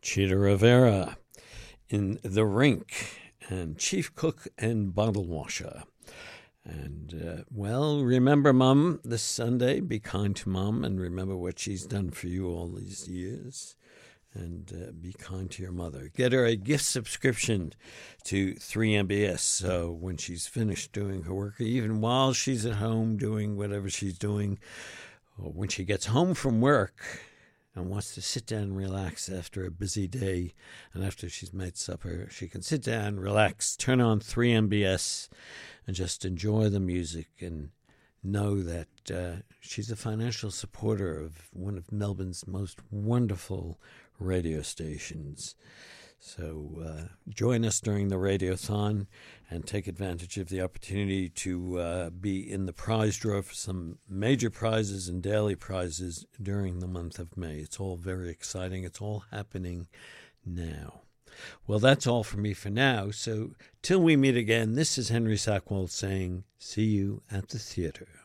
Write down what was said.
Chita Rivera in The Rink, and Chief Cook and Bottle Washer. And, remember Mom this Sunday. Be kind to Mom and remember what she's done for you all these years. And be kind to your mother. Get her a gift subscription to 3MBS. So when she's finished doing her work, even while she's at home doing whatever she's doing, or when she gets home from work and wants to sit down and relax after a busy day, and after she's made supper, she can sit down, relax, turn on 3MBS, and just enjoy the music and know that she's a financial supporter of one of Melbourne's most wonderful radio stations. So join us during the Radiothon and take advantage of the opportunity to be in the prize draw for some major prizes and daily prizes during the month of May. It's all very exciting. It's all happening now. Well, that's all from me for now. So till we meet again, this is Henry Sackwell saying, see you at the theater.